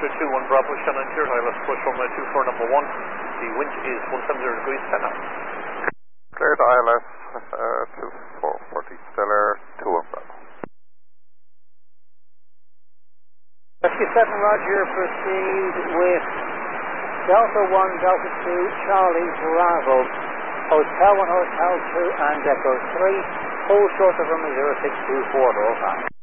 21 Bravo, Shannon here, ILS approach runway 24 number 1. The wind is 170 degrees, 10 knots. Cleared ILS 2440 Stellar 21 Bravo. 57 Roger, proceed with Delta 1, Delta 2, Charlie, Bravo, Hotel 1, Hotel 2 and Echo 3, hold short of runway 0624 at all times.